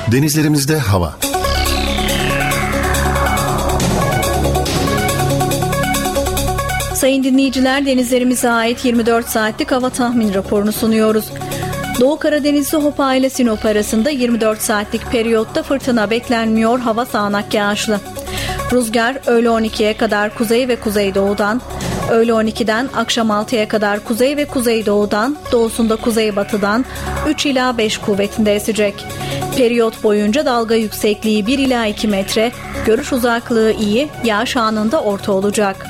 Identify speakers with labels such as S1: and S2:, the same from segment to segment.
S1: Denizlerimizde hava.
S2: Sayın dinleyiciler, denizlerimize ait 24 saatlik hava tahmin raporunu sunuyoruz. Doğu Karadeniz'de Hopa ile Sinop arasında 24 saatlik periyotta fırtına beklenmiyor, hava sağanak yağışlı. Rüzgar öğle 12'ye kadar kuzey ve kuzeydoğudan, öğle 12'den akşam 6'ya kadar kuzey ve kuzeydoğudan, doğusunda kuzeybatıdan 3 ila 5 kuvvetinde esecek. Periyot boyunca dalga yüksekliği 1 ila 2 metre, görüş uzaklığı iyi, yağış anında orta olacak.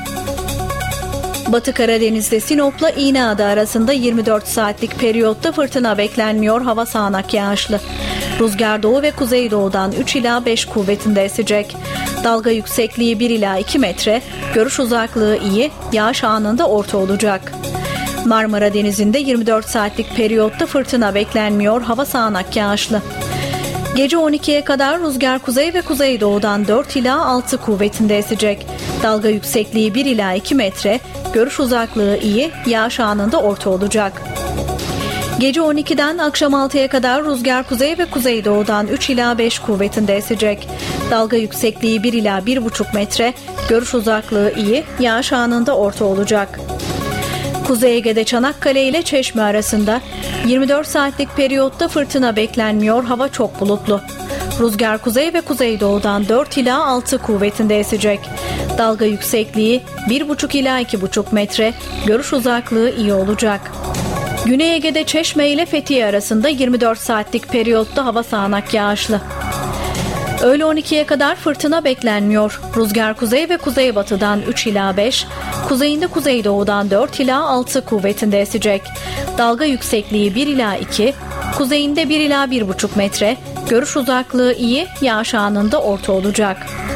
S2: Batı Karadeniz'de Sinop'la İğneada arasında 24 saatlik periyotta fırtına beklenmiyor, hava sağanak yağışlı. Rüzgar doğu ve kuzeydoğudan 3 ila 5 kuvvetinde esecek. Dalga yüksekliği 1 ila 2 metre, görüş uzaklığı iyi, yağış anında orta olacak. Marmara Denizi'nde 24 saatlik periyotta fırtına beklenmiyor, hava sağanak yağışlı. Gece 12'ye kadar rüzgar kuzey ve kuzeydoğudan 4 ila 6 kuvvetinde esecek. Dalga yüksekliği 1 ila 2 metre, görüş uzaklığı iyi, yağış anında orta olacak. Gece 12'den akşam 6'ya kadar rüzgar kuzey ve kuzeydoğudan 3 ila 5 kuvvetinde esecek. Dalga yüksekliği 1 ila 1,5 metre, görüş uzaklığı iyi, yağış anında orta olacak. Kuzey Ege'de Çanakkale ile Çeşme arasında 24 saatlik periyotta fırtına beklenmiyor, hava çok bulutlu. Rüzgar kuzey ve kuzeydoğudan 4 ila 6 kuvvetinde esecek. Dalga yüksekliği 1,5 ila 2,5 metre, görüş uzaklığı iyi olacak. Güney Ege'de Çeşme ile Fethiye arasında 24 saatlik periyotta hava sağanak yağışlı. Öğle 12'ye kadar fırtına beklenmiyor. Rüzgar kuzey ve kuzeybatıdan 3 ila 5, kuzeyinde kuzeydoğudan 4 ila 6 kuvvetinde esecek. Dalga yüksekliği 1 ila 2, kuzeyinde 1 ila 1,5 metre, görüş uzaklığı iyi, yağış anında orta olacak.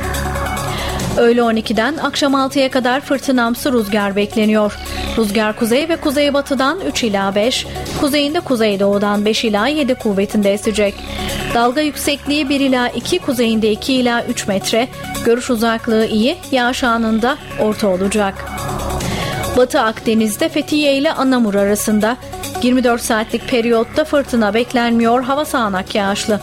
S2: Öğle 12'den akşam 6'ya kadar fırtınamsı rüzgar bekleniyor. Rüzgar kuzey ve kuzeybatıdan 3 ila 5, kuzeyinde kuzeydoğudan 5 ila 7 kuvvetinde esecek. Dalga yüksekliği 1 ila 2, kuzeyinde 2 ila 3 metre, görüş uzaklığı iyi, yağış anında orta olacak. Batı Akdeniz'de Fethiye ile Anamur arasında 24 saatlik periyotta fırtına beklenmiyor, hava sağanak yağışlı.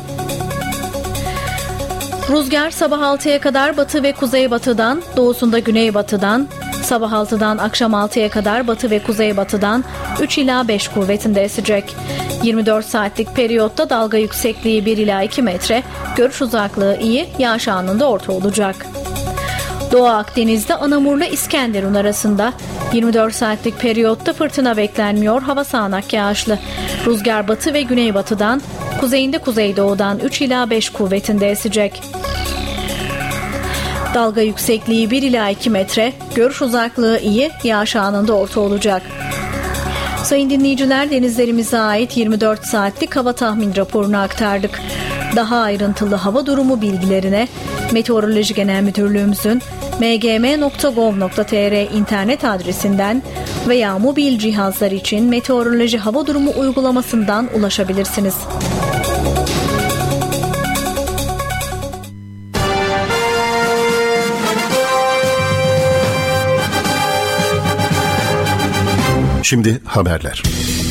S2: Rüzgar sabah 6'ya kadar batı ve kuzeybatıdan, doğusunda güneybatıdan, sabah 6'dan akşam 6'ya kadar batı ve kuzeybatıdan 3 ila 5 kuvvetinde esecek. 24 saatlik periyotta dalga yüksekliği 1 ila 2 metre, görüş uzaklığı iyi, yağış anında orta olacak. Doğu Akdeniz'de Anamur'la İskenderun arasında 24 saatlik periyotta fırtına beklenmiyor, hava sağanak yağışlı. Rüzgar batı ve güneybatıdan, kuzeyinde kuzeydoğudan 3 ila 5 kuvvetinde esecek. Dalga yüksekliği 1 ila 2 metre, görüş uzaklığı iyi, yağış anında orta olacak. Sayın dinleyiciler, denizlerimize ait 24 saatlik hava tahmin raporunu aktardık. Daha ayrıntılı hava durumu bilgilerine Meteoroloji Genel Müdürlüğümüzün mgm.gov.tr internet adresinden veya mobil cihazlar için meteoroloji hava durumu uygulamasından ulaşabilirsiniz.
S1: Şimdi haberler.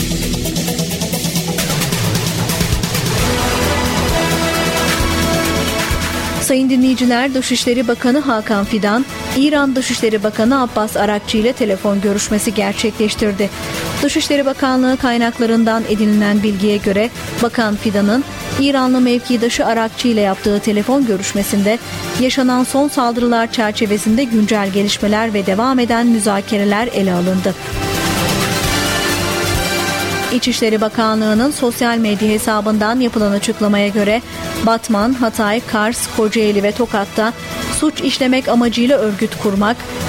S2: Sayın dinleyiciler, Dışişleri Bakanı Hakan Fidan, İran Dışişleri Bakanı Abbas Arakçı ile telefon görüşmesi gerçekleştirdi. Dışişleri Bakanlığı kaynaklarından edinilen bilgiye göre Bakan Fidan'ın İranlı mevkidaşı Arakçı ile yaptığı telefon görüşmesinde yaşanan son saldırılar çerçevesinde güncel gelişmeler ve devam eden müzakereler ele alındı. İçişleri Bakanlığı'nın sosyal medya hesabından yapılan açıklamaya göre Batman, Hatay, Kars, Kocaeli ve Tokat'ta suç işlemek amacıyla örgüt kurmak,